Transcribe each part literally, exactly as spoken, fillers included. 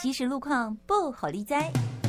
即时路况不好理灾。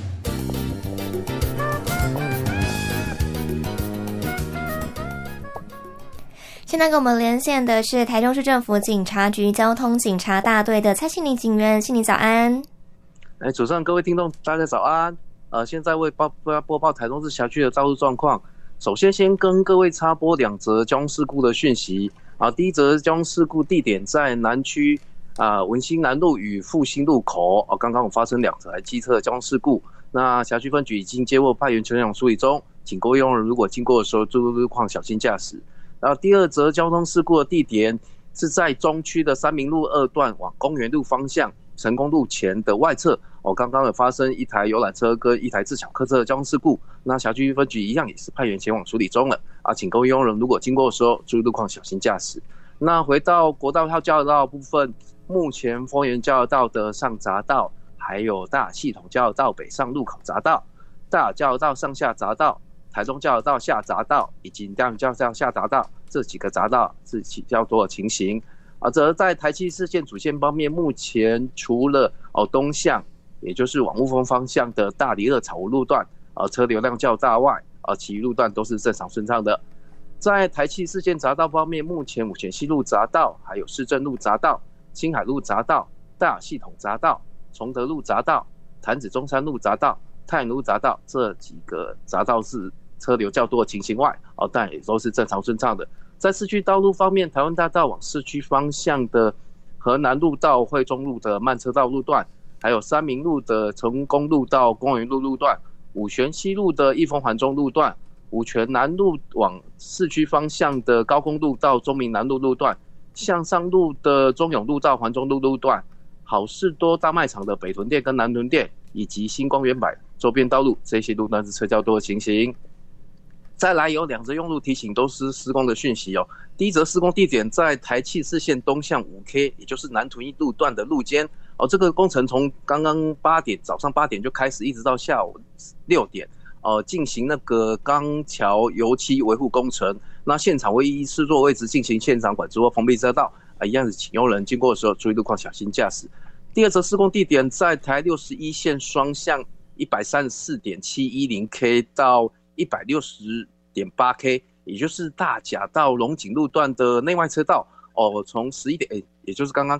现在跟我们连线的是台中市政府警察局交通警察大队的蔡信妮警员，信妮早安。 哎，主持人，各位听众，大家早安。呃，现在为报播报台中市辖区的道路状况。首先，先跟各位插播两则交通事故的讯息啊。第一则交通事故地点在南区啊文心南路与复兴路口啊，刚刚有发生两台机车的交通事故。那辖区分局已经接获派员前往处理中，请各位用人如果经过的时候，注意路况，小心驾驶。然后第二则交通事故的地点是在中区的三民路二段往公园路方向成功路前的外侧哦，刚刚有发生一台游览车跟一台自小客车的交通事故，那辖区分局一样也是派员前往处理中了啊，请各位用人如果经过的时候注意路况，小心驾驶。那回到国道套交流道部分，目前丰原交流道的上匝道，还有大系统交流道北上路口匝道、大交流道上下匝道、台中交流道下匝道以及淡水交流道下匝道这几个匝道是较多的情形啊。则在台七四线主线方面，目前除了哦东向，也就是往雾峰方向的大里二草湖路段啊车流量较大外啊，其余路段都是正常顺畅的。在台七四线匝道方面，目前五权西路匝道、还有市政路匝道、青海路匝道、大系统匝道、崇德路匝道、潭子中山路匝道、太原路匝道这几个匝道是车流较多的情形外，哦，但也都是正常顺畅的。在市区道路方面，台湾大道往市区方向的河南路到惠中路的慢车道路段，还有三民路的成功路到公园路路段，五权西路的益丰环中路段，五权南路往市区方向的高公路到中民南路路段，向上路的中永路到环中路路段，好事多大卖场的北屯店跟南屯店，以及新光远百周边道路，这些路段是车较多的情形。再来有两则用路提醒，都是施工的讯息哦。第一则施工地点在台七四线东向 五 K， 也就是南屯一路段的路肩哦。这个工程从刚刚八点早上八点就开始，一直到下午六点哦，进行那个钢桥油漆维护工程。那现场为依施作位置进行现场管制或封闭车道啊，一样是请用人经过的时候注意路况，小心驾驶。第二则施工地点在台六十一线双向 一百三十四点七一零 K 到一百六十点八 K， 也就是大甲到龙井路段的内外车道哦，从十一点，也就是刚刚